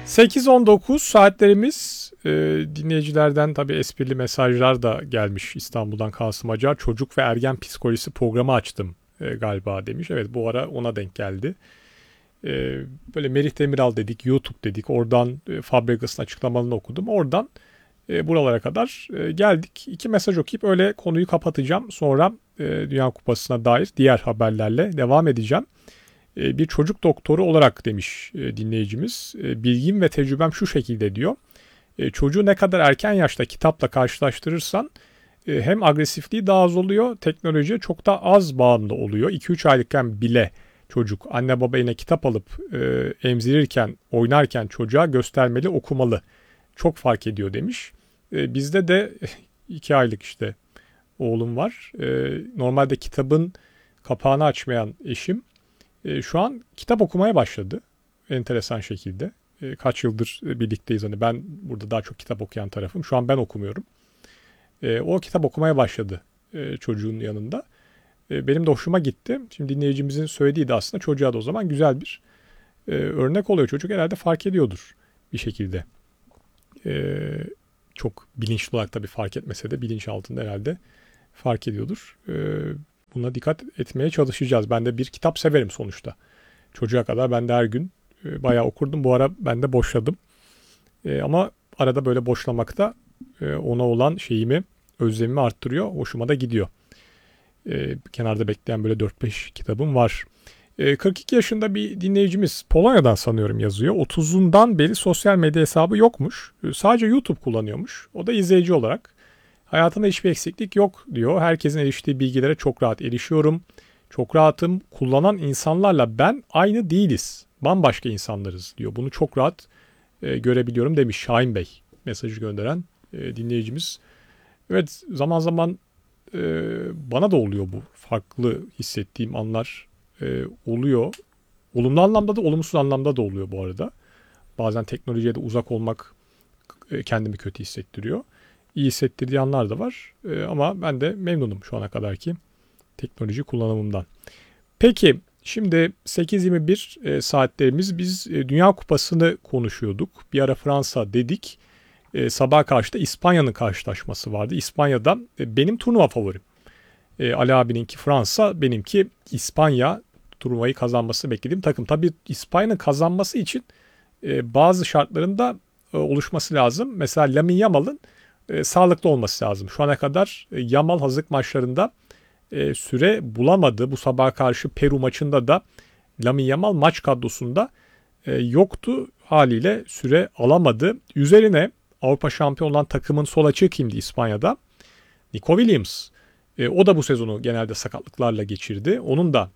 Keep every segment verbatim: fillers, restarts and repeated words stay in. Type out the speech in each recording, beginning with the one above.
sekiz on dokuz saatlerimiz, e, dinleyicilerden tabii esprili mesajlar da gelmiş. İstanbul'dan Kasım Acar, çocuk ve ergen psikolojisi programı açtım e, galiba demiş. Evet, bu ara ona denk geldi. E, böyle Merih Demiral dedik, YouTube dedik, oradan e, Fabregas'ın açıklamalarını okudum. Oradan e, buralara kadar e, geldik. İki mesaj okuyup öyle konuyu kapatacağım. Sonra e, Dünya Kupası'na dair diğer haberlerle devam edeceğim. Bir çocuk doktoru olarak demiş dinleyicimiz, bilgim ve tecrübem şu şekilde diyor. Çocuğu ne kadar erken yaşta kitapla karşılaştırırsan hem agresifliği daha az oluyor, teknolojiye çok da az bağımlı oluyor. iki üç aylıkken bile çocuk anne baba eline kitap alıp emzirirken, oynarken çocuğa göstermeli, okumalı. Çok fark ediyor demiş. Bizde de iki aylık işte oğlum var. Normalde kitabın kapağını açmayan eşim E, şu an kitap okumaya başladı. Enteresan şekilde. E, kaç yıldır birlikteyiz. Hani ben burada daha çok kitap okuyan tarafım. Şu an ben okumuyorum. E, o kitap okumaya başladı e, çocuğun yanında. E, benim de hoşuma gitti. Şimdi dinleyicimizin söylediği de aslında çocuğa da o zaman güzel bir e, örnek oluyor. Çocuk herhalde fark ediyordur bir şekilde. E, çok bilinçli olarak tabii fark etmese de bilinç altında herhalde fark ediyordur. E, Buna dikkat etmeye çalışacağız. Ben de bir kitap severim sonuçta. Çocuğa kadar ben de her gün e, bayağı okurdum. Bu ara ben de boşladım. E, ama arada böyle boşlamak da e, ona olan şeyimi, özlemimi arttırıyor. Hoşuma da gidiyor. E, kenarda bekleyen böyle dört beş kitabım var. E, kırk iki yaşında bir dinleyicimiz, Polonya'dan sanıyorum yazıyor. otuzundan beri sosyal medya hesabı yokmuş. E, sadece YouTube kullanıyormuş. O da izleyici olarak. Hayatımda hiçbir eksiklik yok diyor. Herkesin eriştiği bilgilere çok rahat erişiyorum. Çok rahatım. Kullanan insanlarla ben aynı değiliz. Bambaşka insanlarız diyor. Bunu çok rahat e, görebiliyorum demiş Şahin Bey. Mesajı gönderen e, dinleyicimiz. Evet, zaman zaman e, bana da oluyor bu. Farklı hissettiğim anlar e, oluyor. Olumlu anlamda da olumsuz anlamda da oluyor bu arada. Bazen teknolojiye de uzak olmak e, kendimi kötü hissettiriyor. İyi hissettirdiği anlar da var. Ee, ama ben de memnunum şu ana kadarki teknoloji kullanımımdan. Peki şimdi sekiz yirmi bir e, saatlerimiz, biz e, Dünya Kupası'nı konuşuyorduk. Bir ara Fransa dedik. E, sabah karşıda İspanya'nın karşılaşması vardı. İspanya'da e, benim turnuva favorim. E, Ali abininki Fransa, benimki İspanya, turnuvayı kazanması beklediğim takım. Tabii İspanya'nın kazanması için e, bazı şartların da e, oluşması lazım. Mesela Lamine Yamal'ın E, sağlıklı olması lazım. Şu ana kadar e, Yamal hazırlık maçlarında e, süre bulamadı. Bu sabah karşı Peru maçında da Lamine Yamal maç kadrosunda e, yoktu. Haliyle süre alamadı. Üzerine Avrupa şampiyon olan takımın sol açığı kimdi İspanya'da? Nico Williams. E, o da bu sezonu genelde sakatlıklarla geçirdi. Onun da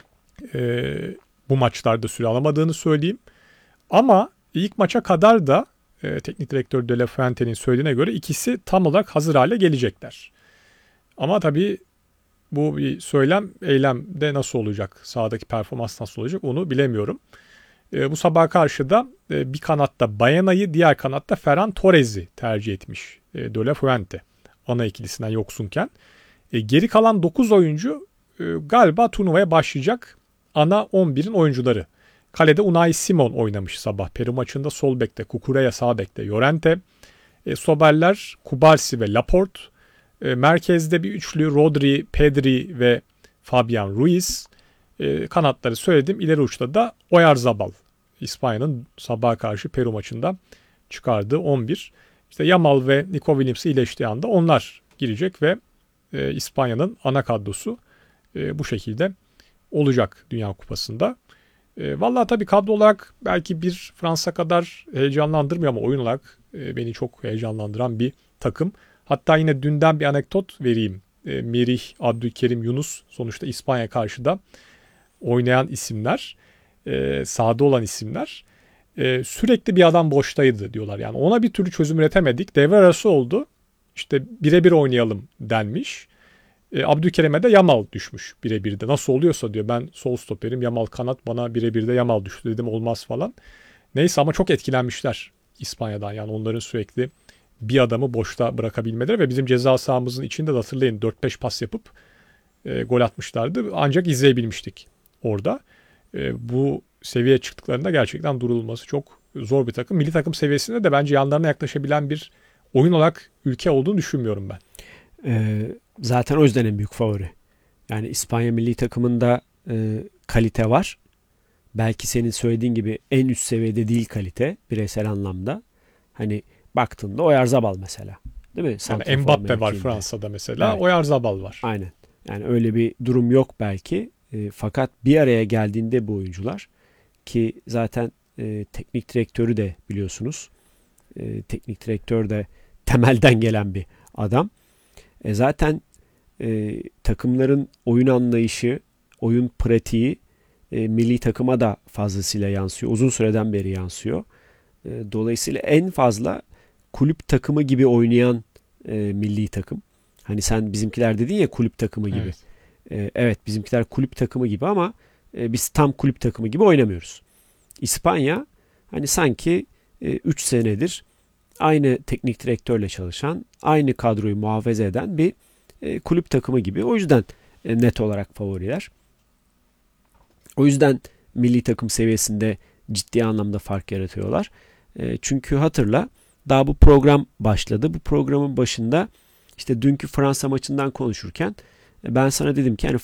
e, bu maçlarda süre alamadığını söyleyeyim. Ama ilk maça kadar da E, teknik direktör De La Fuente'nin söylediğine göre ikisi tam olarak hazır hale gelecekler. Ama tabii bu bir söylem, eylemde nasıl olacak, sahadaki performans nasıl olacak onu bilemiyorum. E, bu sabah karşı da e, bir kanatta Bayana'yı, diğer kanatta Ferran Torres'i tercih etmiş e, De La Fuente. Ana ikilisinden yoksunken. E, geri kalan dokuz oyuncu e, galiba turnuvaya başlayacak ana on birin oyuncuları. Kalede Unai Simon oynamış sabah. Peru maçında sol bekte, Cucurella sağ bekte, Llorente. E, Soberler Kubarsi ve Laporte. E, merkezde bir üçlü Rodri, Pedri ve Fabian Ruiz. E, kanatları söyledim. İleri uçta da Oyarzabal. İspanya'nın sabaha karşı Peru maçında çıkardığı on bir. İşte Yamal ve Nico Williams'ı iyileştiği anda onlar girecek ve e, İspanya'nın ana kadrosu e, bu şekilde olacak Dünya Kupası'nda. E, vallahi tabii kadro olarak belki bir Fransa kadar heyecanlandırmıyor ama oyun olarak e, beni çok heyecanlandıran bir takım. Hatta yine dünden bir anekdot vereyim. E, Merih, Abdülkerim, Yunus sonuçta İspanya karşı da oynayan isimler. E, sahada olan isimler. E, sürekli bir adam boştaydı diyorlar. Yani ona bir türlü çözüm üretemedik. Devre arası oldu. İşte birebir oynayalım denmiş. E, Abdülkerim'e de Yamal düşmüş birebir de. Nasıl oluyorsa diyor, ben sol stoperim, Yamal kanat, bana birebir de Yamal düştü dedim, olmaz falan. Neyse ama çok etkilenmişler İspanya'dan. Yani onların sürekli bir adamı boşta bırakabilmeleri ve bizim ceza sahamızın içinde de hatırlayın dört beş pas yapıp e, gol atmışlardı. Ancak izleyebilmiştik orada. E, bu seviyeye çıktıklarında gerçekten durulması çok zor bir takım. Milli takım seviyesinde de bence yanlarına yaklaşabilen bir oyun olarak ülke olduğunu düşünmüyorum ben. Ee, zaten o yüzden en büyük favori. Yani İspanya milli takımında e, kalite var. Belki senin söylediğin gibi en üst seviyede değil kalite bireysel anlamda. Hani baktığında Oyarzabal mesela. Değil mi? Yani Santrafor Mbappe var mevkiinde. Fransa'da mesela. Evet. Oyarzabal var. Aynen. Yani öyle bir durum yok belki. E, fakat bir araya geldiğinde bu oyuncular ki zaten e, teknik direktörü de biliyorsunuz. E, teknik direktör de temelden gelen bir adam. E, zaten e, takımların oyun anlayışı, oyun pratiği e, milli takıma da fazlasıyla yansıyor. Uzun süreden beri yansıyor. E, dolayısıyla en fazla kulüp takımı gibi oynayan e, milli takım. Hani sen bizimkiler dedin ya kulüp takımı gibi. Evet. E, evet bizimkiler kulüp takımı gibi ama e, biz tam kulüp takımı gibi oynamıyoruz. İspanya hani sanki üç senedir aynı teknik direktörle çalışan, aynı kadroyu muhafaza eden bir e, kulüp takımı gibi. O yüzden e, net olarak favoriler. O yüzden milli takım seviyesinde ciddi anlamda fark yaratıyorlar. E, çünkü hatırla daha bu program başladı. Bu programın başında işte dünkü Fransa maçından konuşurken e, ben sana dedim ki yani